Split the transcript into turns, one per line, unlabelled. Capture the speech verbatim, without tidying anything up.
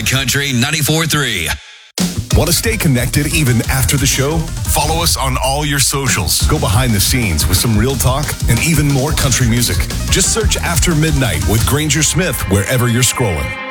My Country ninety-four point three.
Want to stay connected even after the show? Follow us on all your socials. Go behind the scenes with some real talk and even more country music. Just search After Midnight with Granger Smith wherever you're scrolling.